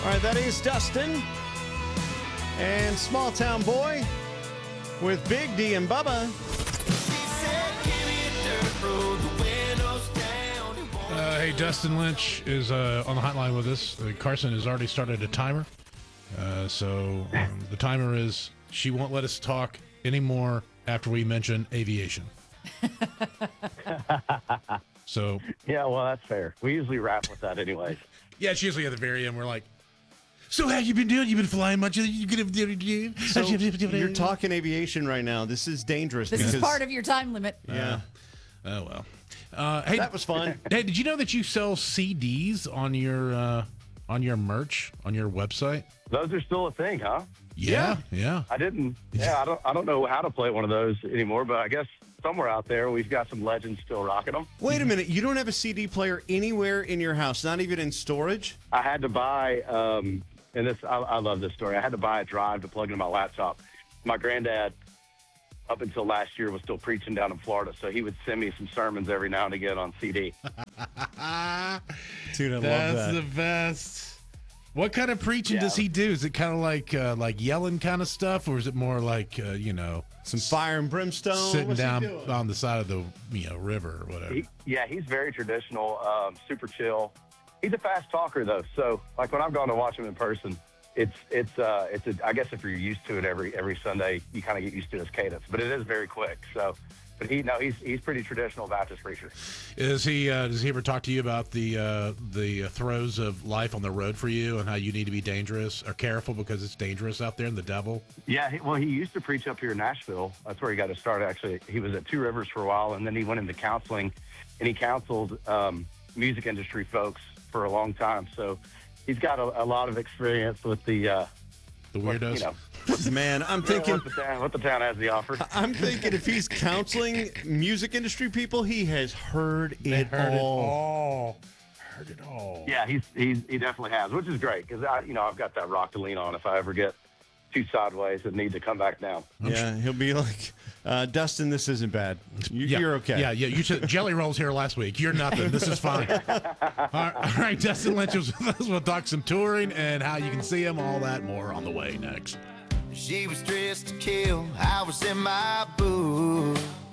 All right, that is Dustin and Small Town Boy with Big D and Bubba. Hey, Dustin Lynch is on the hotline with us. Carson has already started a timer. So the timer is she won't let us talk anymore after we mention aviation. So Yeah, well, that's fair. We usually wrap with that anyways. yeah, it's usually at the very end. We're like, so how you been doing? You been flying much? So you're talking aviation right now. This is dangerous. This is because- part of your time limit. Yeah. Oh well. Hey, That was fun. Hey, did you know that you sell CDs on your merch on your website? Those are still a thing, huh? Yeah. I didn't. Yeah, I don't know how to play one of those anymore, but I guess somewhere out there we've got some legends still rocking them. Wait a minute. You don't have a CD player anywhere in your house, not even in storage? I had to buy, and this I love this story. I had to buy a drive to plug into my laptop. My granddad, up until last year, was still preaching down in Florida, so he would send me some sermons every now and again on CD. Dude, I love That's that. the best. What kind of preaching does he do? Is it kind of like yelling kind of stuff, or is it more like Some fire and brimstone. sitting What's he down doing? on the side of the river or whatever? He's very traditional, super chill. He's a fast talker though, so like when I've gone to watch him in person, I guess if you're used to it every Sunday, you kind of get used to his cadence, but it is very quick. So, but he's pretty traditional Baptist preacher. Does he ever talk to you about the throes of life on the road for you and how you need to be dangerous or careful because it's dangerous out there and the devil? Yeah, he used to preach up here in Nashville. That's where he got to start. Actually, he was at Two Rivers for a while, and then he went into counseling, and he counseled music industry folks for a long time. So he's got a lot of experience with the weirdos. Man, I'm thinking what the town has to offer. I'm thinking if he's counseling music industry people, he has heard it all. Heard it all. Yeah, he definitely has, which is great because I've got that rock to lean on if I ever get too sideways and need to come back down. Yeah, he'll be like, Dustin, this isn't bad. You're okay. Yeah. You said Jelly Rolls here last week. You're nothing. This is fine. All right, Dustin Lynch was with us. We'll talk some touring and how you can see him. All that more on the way next. She was dressed to kill. I was in my booth.